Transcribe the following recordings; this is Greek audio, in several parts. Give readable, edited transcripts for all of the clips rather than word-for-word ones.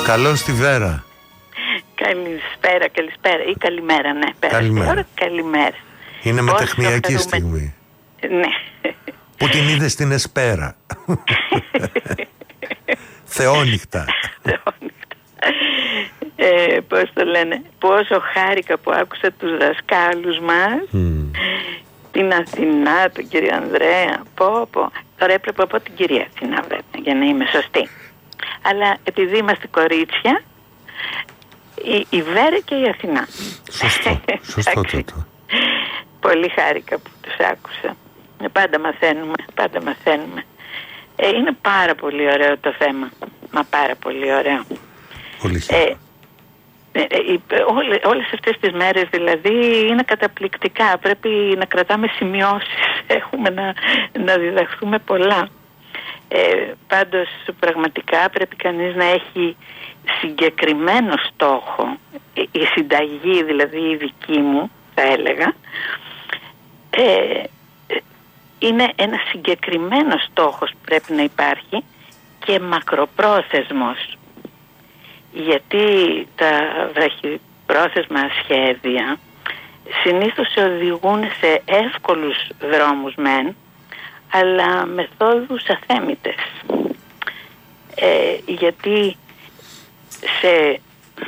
Καλώς τη Βέρα. Καλησπέρα ή καλημέρα, ναι. Καλημέρα. Είναι μετεχνιακή στιγμή. Ναι. Που την είδε στην Εσπέρα. Θεόνυχτα. Πώς το λένε, πόσο χάρηκα που άκουσα τους δασκάλους μας, την Αθηνά, τον κύριο Ανδρέα. Τώρα έπρεπε να πω την κυρία Αθηνά βέβαια, για να είμαι σωστή. Αλλά επειδή είμαστε κορίτσια, η Βέρα και η Αθηνά. Σωστό το. Πολύ χάρηκα που τους άκουσα. Πάντα μαθαίνουμε. Είναι πάρα πολύ ωραίο το θέμα. Μα πάρα πολύ ωραίο. Πολύ χαίρομαι. Όλες αυτές τις μέρες δηλαδή είναι καταπληκτικά. Πρέπει να κρατάμε σημειώσεις. Έχουμε να διδαχθούμε πολλά. Πάντως πραγματικά πρέπει κανείς να έχει συγκεκριμένο στόχο. Η συνταγή δηλαδή η δική μου θα έλεγα είναι ένα συγκεκριμένο στόχος που πρέπει να υπάρχει και μακροπρόθεσμος, γιατί τα βραχυπρόθεσμα σχέδια συνήθως σε οδηγούν σε εύκολους δρόμους μεν, αλλά μεθόδους αθέμητες, γιατί σε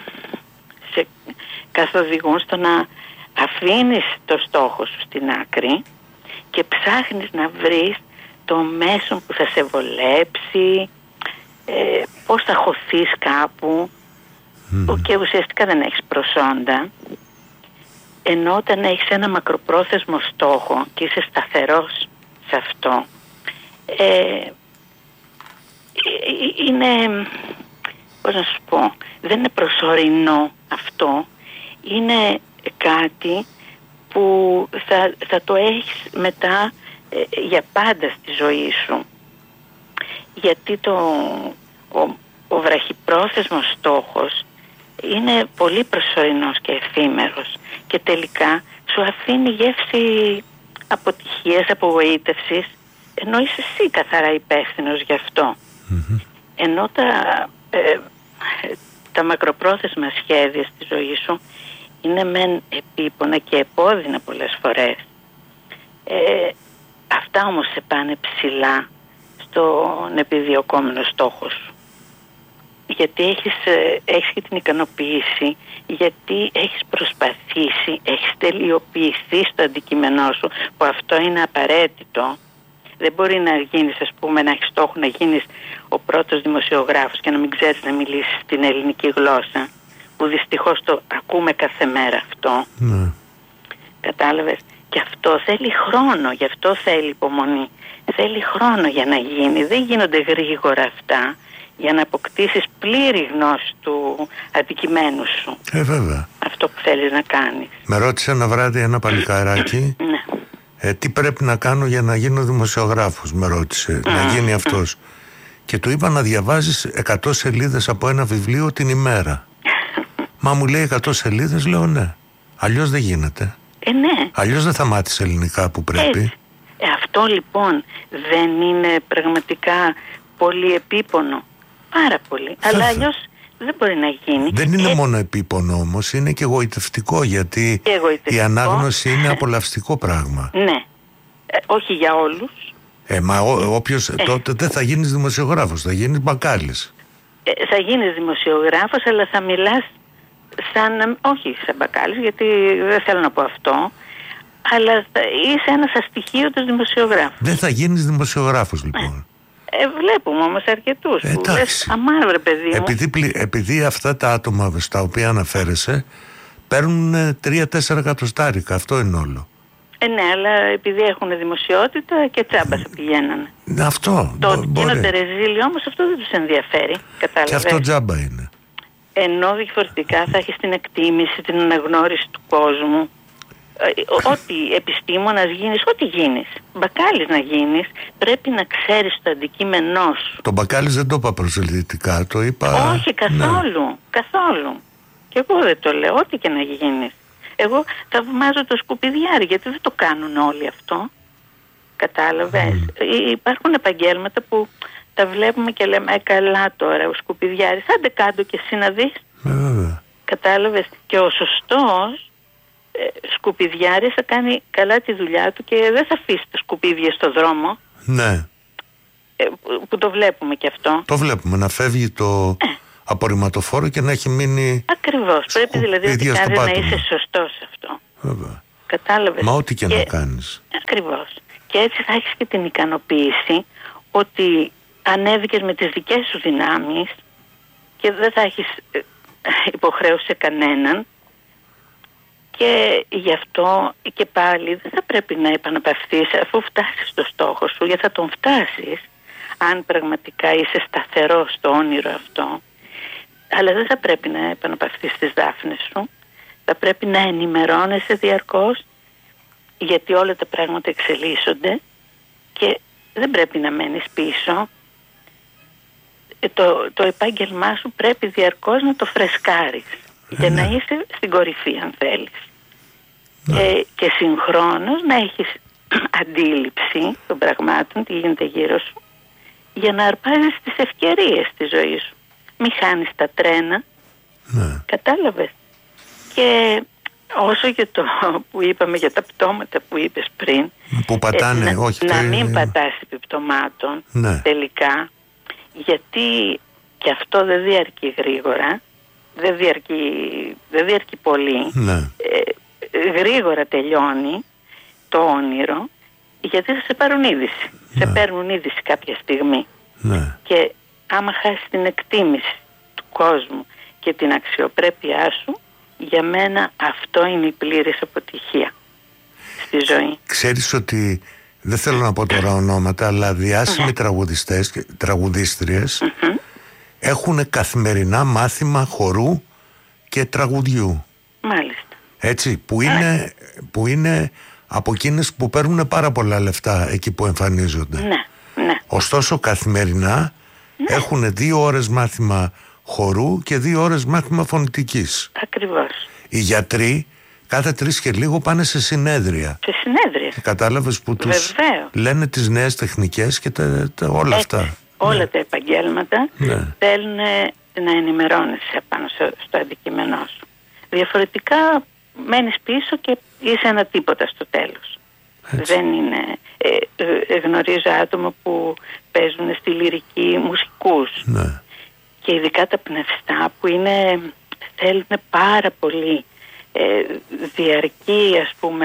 καθοδηγούν στο να αφήνεις το στόχο σου στην άκρη και ψάχνεις να βρεις το μέσο που θα σε βολέψει, πώς θα χωθείς κάπου, και ουσιαστικά δεν έχεις προσόντα. Ενώ όταν έχεις ένα μακροπρόθεσμο στόχο και είσαι σταθερός σε αυτό, είναι, πώς να σου πω, δεν είναι προσωρινό αυτό, είναι κάτι που θα το έχεις μετά για πάντα στη ζωή σου. Γιατί ο βραχυπρόθεσμος στόχος είναι πολύ προσωρινός και εφήμερος και τελικά σου αφήνει γεύση αποτυχίας, απογοήτευσης, ενώ είσαι εσύ καθαρά υπεύθυνος γι' αυτό. Ενώ τα μακροπρόθεσμα σχέδια στη ζωή σου είναι μεν επίπονα και επώδυνα πολλές φορές. Αυτά όμως σε πάνε ψηλά στον επιδιωκόμενο στόχο σου. Γιατί έχεις και την ικανοποίηση, γιατί έχεις προσπαθήσει, έχεις τελειοποιηθεί στο αντικείμενό σου, που αυτό είναι απαραίτητο. Δεν μπορεί να γίνεις, ας πούμε, να έχεις στόχο να γίνεις ο πρώτος δημοσιογράφος και να μην ξέρεις να μιλήσεις την ελληνική γλώσσα, που δυστυχώς το ακούμε κάθε μέρα αυτό. Κατάλαβες? Και αυτό θέλει χρόνο, γι' αυτό θέλει υπομονή. Θέλει χρόνο για να γίνει, δεν γίνονται γρήγορα αυτά, για να αποκτήσεις πλήρη γνώση του αντικειμένου σου. Βέβαια. Αυτό που θέλεις να κάνεις. Με ρώτησε ένα βράδυ ένα παλικαράκι τι πρέπει να κάνω για να γίνω δημοσιογράφος, με ρώτησε, να γίνει αυτός. Και του είπα να διαβάζεις 100 σελίδες από ένα βιβλίο την ημέρα. Μα μου λέει 100 σελίδες, λέω ναι. Αλλιώς δεν γίνεται. Ναι. Αλλιώς δεν θα μάθεις ελληνικά που πρέπει. Αυτό λοιπόν δεν είναι πραγματικά πολύ επίπονο? Πάρα πολύ. Αλλά αλλιώς δεν μπορεί να γίνει. Δεν είναι μόνο επίπονο όμως, είναι και εγωιτευτικό, γιατί η ανάγνωση είναι απολαυστικό πράγμα. Ναι. Όχι για όλους. Μα όποιος τότε δεν θα γίνεις δημοσιογράφος, θα γίνεις μπακάλης. Θα γίνεις δημοσιογράφος, αλλά θα μιλάς όχι σαν μπακάλης, γιατί δεν θέλω να πω αυτό, αλλά είσαι ένας αστοιχείωτος δημοσιογράφος. Δεν θα γίνεις δημοσιογράφος λοιπόν. Βλέπουμε όμως αρκετούς που λες, αμάρε παιδί μου. Επειδή αυτά τα άτομα στα οποία αναφέρεσαι παίρνουν 3-4 εκατοστάρικα, αυτό είναι όλο. Ναι, αλλά επειδή έχουν δημοσιότητα και τσάμπα θα πηγαίνανε. Αυτό. Το ότι γίνονται ρεζίλοι όμως αυτό δεν τους ενδιαφέρει. Κατάλαβες. Και αυτό τζάμπα είναι. Ενώ διαφορετικά θα έχεις την εκτίμηση, την αναγνώριση του κόσμου. Ό,τι επιστήμονας γίνεις, ό,τι γίνεις, μπακάλης να γίνεις, πρέπει να ξέρεις το αντικείμενό σου. Το μπακάλης δεν το είπα προσελκυστικά, το είπα... Όχι, καθόλου, καθόλου. Και εγώ δεν το λέω, ό,τι και να γίνεις. Εγώ θαυμάζω το σκουπιδιάρι, γιατί δεν το κάνουν όλοι αυτό. Κατάλαβες. Υπάρχουν επαγγέλματα που τα βλέπουμε και λέμε καλά τώρα ο σκουπιδιάρης, άντε κάτω και εσύ να δεις. Κατάλαβες? Και ο σωστός σκουπιδιάρης θα κάνει καλά τη δουλειά του και δεν θα αφήσει τα σκουπίδια στο δρόμο. Ναι. Που το βλέπουμε και αυτό. Το βλέπουμε να φεύγει το απορριμματοφόρο και να έχει μείνει. Ακριβώς. Πρέπει δηλαδή να είσαι σωστός σε αυτό. Βέβαια. Κατάλαβες? Μα ό,τι και να κάνεις. Ακριβώς. Και έτσι θα έχεις και την ικανοποίηση ότι ανέβηκες με τις δικές σου δυνάμεις και δεν θα έχεις υποχρέωση σε κανέναν, και γι' αυτό και πάλι δεν θα πρέπει να επαναπαυθείς αφού φτάσεις στο στόχο σου, γιατί θα τον φτάσεις αν πραγματικά είσαι σταθερός στο όνειρο αυτό. Αλλά δεν θα πρέπει να επαναπαυθείς στις δάφνες σου. Θα πρέπει να ενημερώνεσαι διαρκώς, γιατί όλα τα πράγματα εξελίσσονται και δεν πρέπει να μένεις πίσω. Το επάγγελμά σου πρέπει διαρκώς να το φρεσκάρεις για να είσαι στην κορυφή, αν θέλεις. Και συγχρόνως να έχεις αντίληψη των πραγμάτων, τι γίνεται γύρω σου, για να αρπάζεις τις ευκαιρίες της ζωής σου. Μην χάνεις τα τρένα. Κατάλαβες? Και όσο για το που είπαμε για τα πτώματα που είπες πριν, που πατάνε, να μην πατάς επιπτωμάτων τελικά, γιατί και αυτό δεν διαρκεί γρήγορα, δεν διαρκεί πολύ. Γρήγορα τελειώνει το όνειρο, γιατί θα σε πάρουν είδηση. Σε παίρνουν είδηση κάποια στιγμή. Και άμα χάσεις την εκτίμηση του κόσμου και την αξιοπρέπειά σου, για μένα αυτό είναι η πλήρης αποτυχία στη ζωή. Ξέρεις ότι, δεν θέλω να πω τώρα ονόματα, αλλά διάσημοι τραγουδιστές και τραγουδίστριες έχουν καθημερινά μάθημα χορού και τραγουδιού. Μάλιστα. Έτσι, που είναι από εκείνες που παίρνουν πάρα πολλά λεφτά εκεί που εμφανίζονται. Ωστόσο καθημερινά έχουν 2 ώρες μάθημα χορού και 2 ώρες μάθημα φωνητικής. Ακριβώς. Οι γιατροί κάθε 3 και λίγο πάνε σε συνέδρια. Σε συνέδρια. Κατάλαβες, που τους λένε τις νέες τεχνικές και όλα αυτά. Όλα τα επαγγέλματα θέλουν να ενημερώνεσαι πάνω στο αντικείμενό σου. Διαφορετικά μένεις πίσω και είσαι ένα τίποτα στο τέλος. Έτσι. Δεν είναι... γνωρίζω άτομα που παίζουν στη λυρική μουσικούς. Και ειδικά τα πνευστά που θέλουν πάρα πολύ διαρκή, ας πούμε,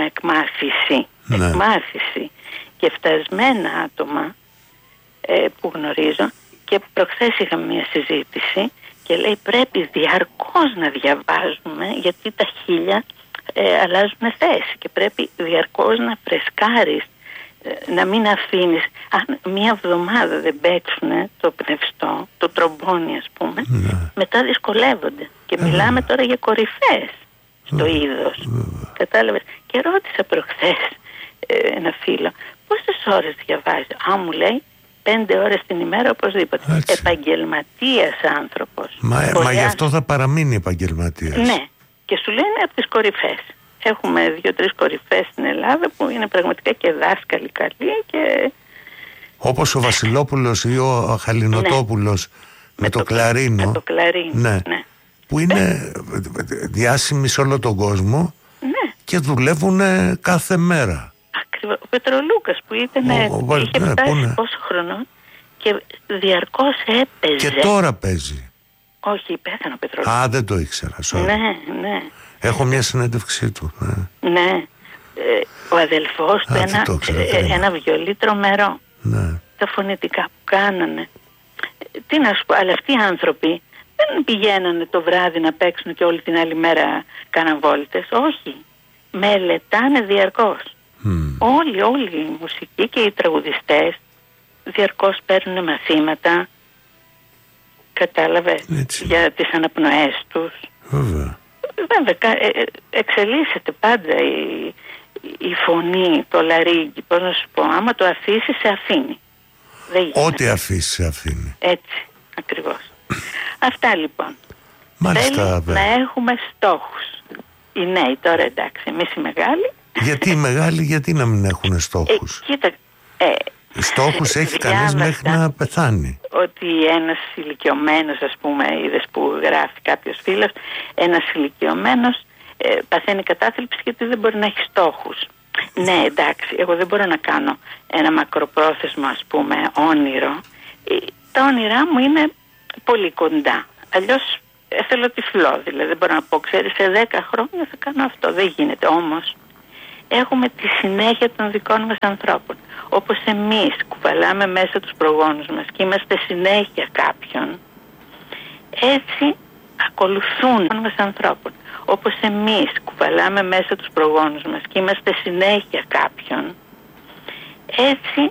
εκμάθηση και φτασμένα άτομα που γνωρίζω. Και προχθές είχαμε μια συζήτηση και λέει πρέπει διαρκώς να διαβάζουμε, γιατί τα χείλια αλλάζουν θέση και πρέπει διαρκώς να φρεσκάρεις, να μην αφήνεις. Αν μία εβδομάδα δεν παίξουν το πνευστό, το τρομπόνι ας πούμε, μετά δυσκολεύονται. Και μιλάμε τώρα για κορυφές στο είδος. Κατάλαβες? Και ρώτησα προχθές ένα φίλο, πόσες ώρες διαβάζει? Μου λέει 5 ώρες την ημέρα οπωσδήποτε. Επαγγελματίας άνθρωπος. Μα γι' αυτό θα παραμείνει επαγγελματίας. Ναι. Και σου λένε από τις κορυφές. Έχουμε 2-3 κορυφές στην Ελλάδα που είναι πραγματικά και δάσκαλοι καλοί και... Όπως ο Βασιλόπουλος ή ο Χαλινοτόπουλος με το κλαρίνο. Με το κλαρίνο, που είναι διάσημοι σε όλο τον κόσμο και δουλεύουν κάθε μέρα. Ακριβώς. Ο Πετρολούκας που είχε φτάσει πόσο χρόνο και διαρκώς έπαιζε. Και τώρα παίζει. Όχι, πέθανε ο Πετρολούκας. Δεν το ήξερα. Ναι. Έχω μια συνέντευξή του. Ναι. Ο αδελφός του ένα βιολί τρομερό. Τα φωνητικά που κάνανε. Τι να σου πω, αλλά αυτοί οι άνθρωποι δεν πηγαίνανε το βράδυ να παίξουν και όλη την άλλη μέρα κάναν βόλτες. Όχι. Μελετάνε διαρκώς. Όλοι οι μουσικοί και οι τραγουδιστές διαρκώς παίρνουν μαθήματα. Κατάλαβε, για τις αναπνοές τους. Βέβαια. Εξελίσσεται πάντα η φωνή, το λαρύγγι, πώς να σου πω. Άμα το αφήσεις, σε αφήνει. Ό,τι αφήσεις, σε αφήνει. Έτσι, ακριβώς. Αυτά λοιπόν. Μάλιστα. Θέλει να έχουμε στόχους. Οι νέοι τώρα, εντάξει, εμείς οι μεγάλοι. Γιατί οι μεγάλοι, γιατί να μην έχουν στόχους? Κοίτα, Στόχους έχει κανείς μέχρι να πεθάνει. Ότι ένας ηλικιωμένος, ας πούμε, είδες που γράφει κάποιος φίλος, ένας ηλικιωμένος παθαίνει κατάθλιψη γιατί δεν μπορεί να έχει στόχους. Ναι, εντάξει, εγώ δεν μπορώ να κάνω ένα μακροπρόθεσμο, ας πούμε, όνειρο. Τα όνειρά μου είναι πολύ κοντά. Αλλιώς θέλω τυφλό, δηλαδή δεν μπορώ να πω, ξέρεις, σε 10 χρόνια θα κάνω αυτό. Δεν γίνεται. Όμως έχουμε τη συνέχεια των δικών μας ανθρώπων. Όπως εμείς κουβαλάμε μέσα τους προγόνους μας και είμαστε συνέχεια κάποιον, έτσι ακολουθούν μας ανθρώπων. Όπως εμείς κουβαλάμε μέσα τους προγόνους μας και είμαστε συνέχεια κάποιον, έτσι